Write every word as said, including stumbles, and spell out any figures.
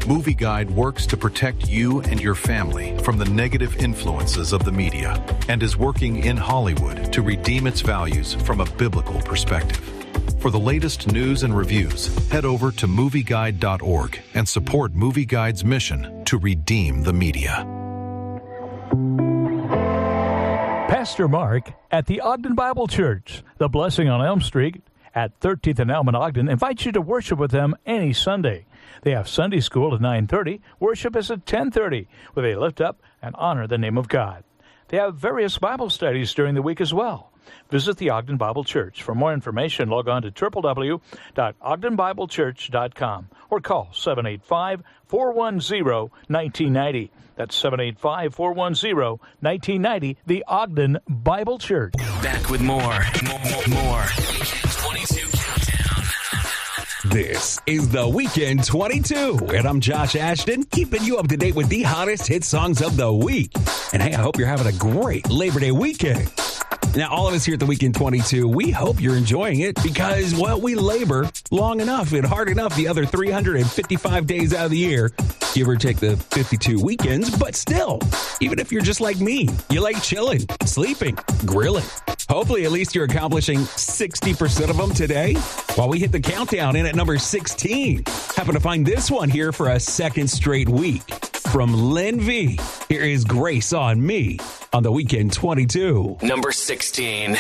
Movie Guide works to protect you and your family from the negative influences of the media and is working in Hollywood to redeem its values from a biblical perspective. For the latest news and reviews, head over to movie guide dot org and support Movie Guide's mission to redeem the media. Pastor Mark at the Ogden Bible Church, the Blessing on Elm Street at thirteenth and Elm in Ogden, invites you to worship with them any Sunday. They have Sunday school at nine thirty. Worship is at ten thirty, where they lift up and honor the name of God. They have various Bible studies during the week as well. Visit the Ogden Bible Church. For more information, log on to w w w dot ogden bible church dot com or call seven eight five, four one zero, one nine nine zero. That's seven eight five, four one zero, one nine nine zero, the Ogden Bible Church. Back with more, more, more, more. twenty-two Countdown. This is the Weekend twenty-two, and I'm Josh Ashton, keeping you up to date with the hottest hit songs of the week. And hey, I hope you're having a great Labor Day weekend. Now, all of us here at the Weekend twenty-two, we hope you're enjoying it because, well, we labor long enough and hard enough the other three hundred fifty-five days out of the year, give or take the fifty-two weekends, but still, even if you're just like me, you like chilling, sleeping, grilling. Hopefully, at least you're accomplishing sixty percent of them today. While we hit the countdown in at number sixteen, happen to find this one here for a second straight week. From Lynn V, here is Grace on Me on the Weekend twenty-two. Number sixteen.